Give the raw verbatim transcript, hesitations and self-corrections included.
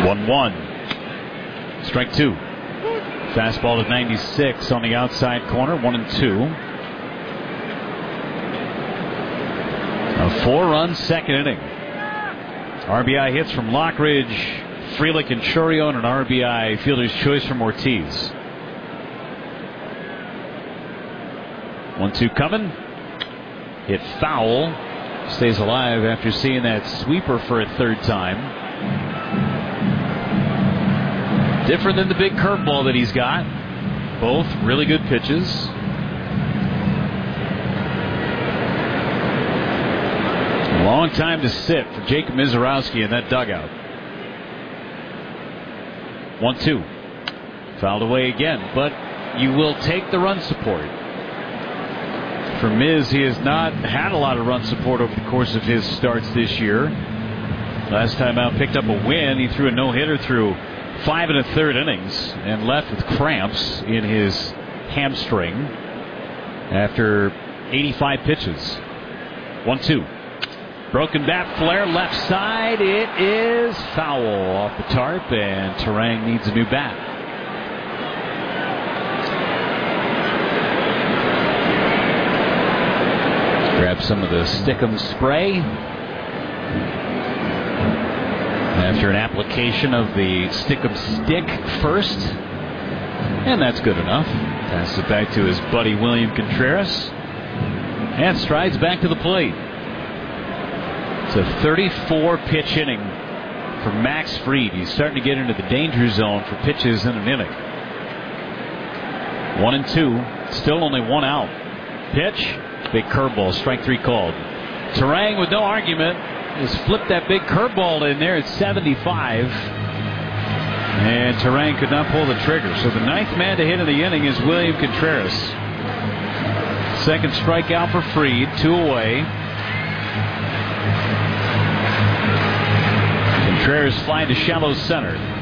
one one. Strike two. Fastball at ninety-six on the outside corner. One and two. A four-run second inning. R B I hits from Lockridge, Frelick, and Chourio, and an R B I fielder's choice from Ortiz. one two coming. Hit foul. Stays alive after seeing that sweeper for a third time. Different than the big curveball that he's got. Both really good pitches. A long time to sit for Jacob Misiorowski in that dugout. one two. Fouled away again, but you will take the run support. For Miz, he has not had a lot of run support over the course of his starts this year. Last time out, picked up a win. He threw a no-hitter through five and a third innings and left with cramps in his hamstring after eighty-five pitches. one two. Broken bat flare left side. It is foul off the tarp, and Turang needs a new bat. Grab some of the Stickum spray after an application of the Stickum stick first, and that's good enough. Passes it back to his buddy William Contreras and strides back to the plate. It's a thirty-four pitch inning for Max Fried. He's starting to get into the danger zone for pitches in an inning. One and two, still only one out. Pitch. Big curveball, strike three called. Turang with no argument has flipped that big curveball in there at seventy-five. And Turang could not pull the trigger. So the ninth man to hit in the inning is William Contreras. Second strikeout for Fried, two away. Contreras flying to shallow center.